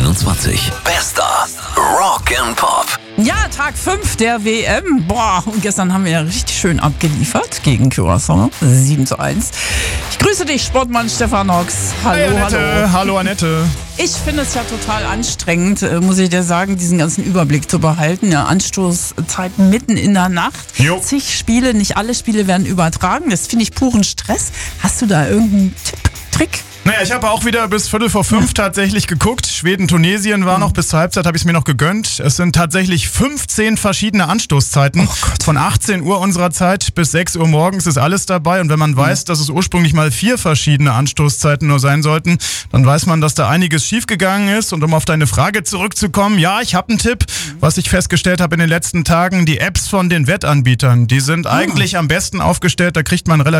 2021. Bester Rock'n'Pop. Ja, Tag 5 der WM. Boah, und gestern haben wir ja richtig schön abgeliefert gegen Curaçao. 7:1. Ich grüße dich, Sportmann Stefan Hox. Hallo, hey Annette. hallo. Hallo Annette. Ich finde es ja total anstrengend, muss ich dir sagen, diesen ganzen Überblick zu behalten. Ja, Anstoßzeiten mitten in der Nacht. Jo. Zig Spiele, nicht alle Spiele werden übertragen. Das finde ich puren Stress. Hast du da irgendeinen Tipp, Trick? Naja, ich habe auch wieder bis 4:45 tatsächlich geguckt. Schweden-Tunesien war noch, bis zur Halbzeit habe ich es mir noch gegönnt. Es sind tatsächlich 15 verschiedene Anstoßzeiten. Von 18 Uhr unserer Zeit bis 6 Uhr morgens ist alles dabei. Und wenn man weiß, dass es ursprünglich mal 4 verschiedene Anstoßzeiten nur sein sollten, dann weiß man, dass da einiges schiefgegangen ist. Und um auf deine Frage zurückzukommen, ja, ich habe einen Tipp, was ich festgestellt habe in den letzten Tagen. Die Apps von den Wettanbietern, die sind eigentlich am besten aufgestellt. Da kriegt man relativ